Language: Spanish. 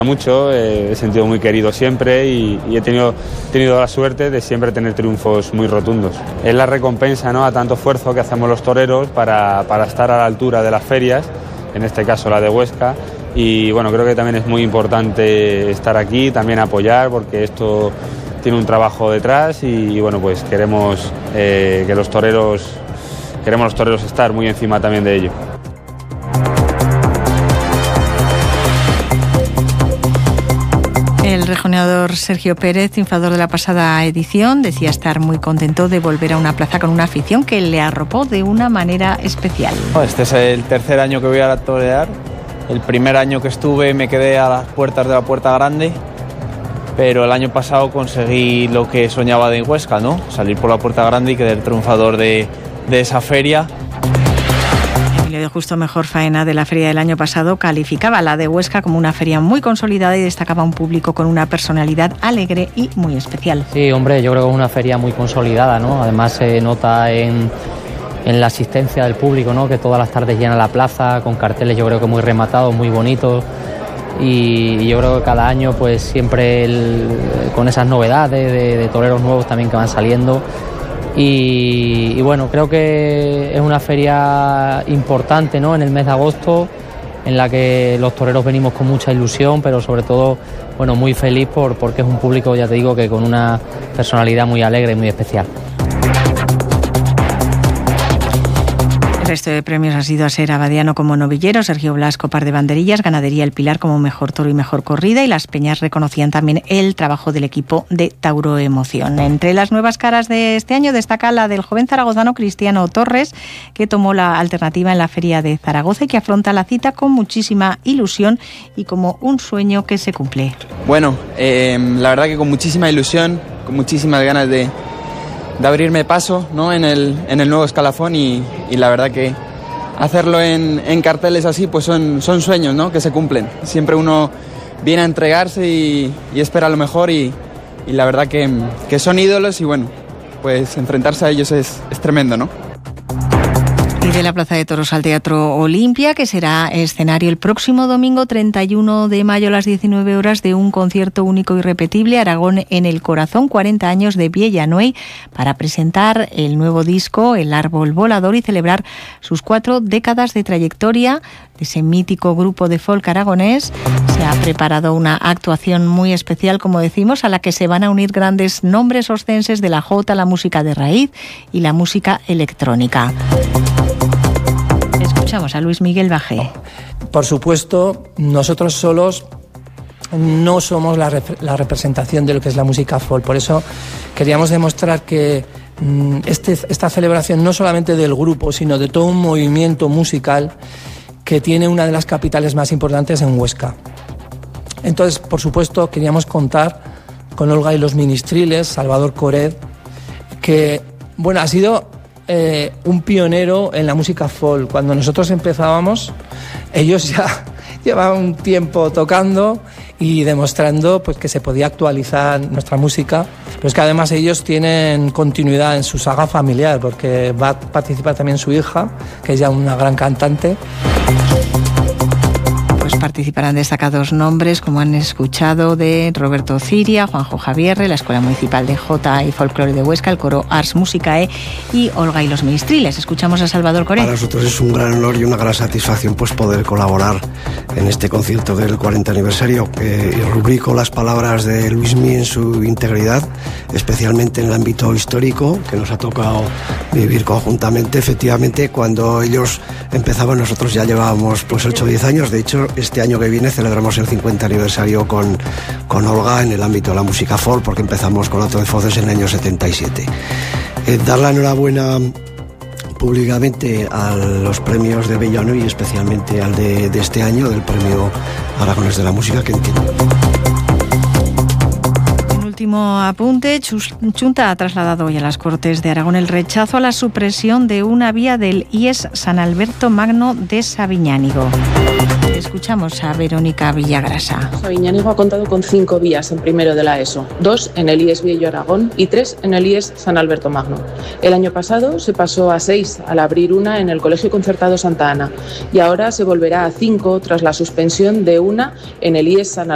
Mucho, he sentido muy querido siempre y he tenido la suerte de siempre tener triunfos muy rotundos. Es la recompensa, ¿no?, a tanto esfuerzo que hacemos los toreros para estar a la altura de las ferias, en este caso la de Huesca, y bueno, creo que también es muy importante estar aquí, también apoyar, porque esto tiene un trabajo detrás y bueno, pues queremos los toreros estar muy encima también de ello. El rejoneador Sergio Pérez, triunfador de la pasada edición, decía estar muy contento de volver a una plaza con una afición que le arropó de una manera especial. Este es el tercer año que voy a torear. El primer año que estuve me quedé a las puertas de la Puerta Grande, pero el año pasado conseguí lo que soñaba de Huesca, ¿no? Salir por la Puerta Grande y quedar triunfador de esa feria. De Justo, mejor faena de la feria del año pasado, calificaba la de Huesca como una feria muy consolidada y destacaba un público con una personalidad alegre y muy especial. Sí, hombre, yo creo que es una feria muy consolidada, ¿no? Además se nota en la asistencia del público, ¿no?, que todas las tardes llena la plaza con carteles, yo creo que muy rematados, muy bonitos, y yo creo que cada año pues siempre con esas novedades de toreros nuevos también que van saliendo. Y bueno, creo que es una feria importante, ¿no?, en el mes de agosto, en la que los toreros venimos con mucha ilusión, pero sobre todo, bueno, muy feliz porque es un público, ya te digo, que con una personalidad muy alegre y muy especial. El resto de premios ha sido a Ser Abadiano como novillero, Sergio Blasco par de banderillas, Ganadería El Pilar como mejor toro y mejor corrida, y las peñas reconocían también el trabajo del equipo de Tauro Emoción. Entre las nuevas caras de este año destaca la del joven zaragozano Cristiano Torres, que tomó la alternativa en la Feria de Zaragoza y que afronta la cita con muchísima ilusión y como un sueño que se cumple. Bueno, la verdad que con muchísima ilusión, con muchísimas ganas de abrirme paso, ¿no?, en el nuevo escalafón y la verdad que hacerlo en carteles así pues son sueños, ¿no?, que se cumplen. Siempre uno viene a entregarse y espera lo mejor y la verdad que son ídolos y bueno, pues enfrentarse a ellos es tremendo, ¿no? Y de la Plaza de Toros al Teatro Olimpia, que será escenario el próximo domingo 31 de mayo a las 19 horas de un concierto único y irrepetible, Aragón en el corazón, 40 años de Villanuey, para presentar el nuevo disco El Árbol Volador y celebrar sus 4 décadas de trayectoria de ese mítico grupo de folk aragonés. Se ha preparado una actuación muy especial, como decimos, a la que se van a unir grandes nombres oscenses de la jota, la música de raíz y la música electrónica. Escuchamos a Luis Miguel Bajé. Por supuesto, nosotros solos no somos la representación de lo que es la música folk. Por eso queríamos demostrar que esta celebración no solamente del grupo, sino de todo un movimiento musical que tiene una de las capitales más importantes en Huesca. Entonces, por supuesto, queríamos contar con Olga y los Ministriles, Salvador Coret, que bueno, ha sido un pionero en la música folk. Cuando nosotros empezábamos, ellos ya llevaban un tiempo tocando y demostrando pues que se podía actualizar nuestra música, pero es que además ellos tienen continuidad en su saga familiar, porque va a participar también su hija, que es ya una gran cantante. Participarán destacados nombres, como han escuchado, de Roberto Ciria, Juanjo Javierre, la Escuela Municipal de Jota y Folclore de Huesca, el coro Ars Musicae y Olga y los Ministriles. Escuchamos a Salvador Coret. Para nosotros es un gran honor y una gran satisfacción pues poder colaborar en este concierto del 40 aniversario. Y rubrico las palabras de Luismi en su integridad, especialmente en el ámbito histórico, que nos ha tocado vivir conjuntamente. Efectivamente, cuando ellos empezaban, nosotros ya llevábamos pues 8 o 10 años. De hecho, este año que viene celebramos el 50 aniversario con Olga en el ámbito de la música folk, porque empezamos con Ato de Foces en el año 77. Dar la enhorabuena públicamente a los premios de Villanuey y especialmente al de este año, del Premio Aragonés de la Música, que entiendo. Último apunte, Chunta ha trasladado hoy a las Cortes de Aragón el rechazo a la supresión de una vía del IES San Alberto Magno de Sabiñánigo. Escuchamos a Verónica Villagrasa. Sabiñánigo ha contado con 5 vías en primero de la ESO, 2 en el IES Viejo Aragón y 3 en el IES San Alberto Magno. El año pasado se pasó a 6 al abrir una en el Colegio Concertado Santa Ana y ahora se volverá a 5 tras la suspensión de una en el IES San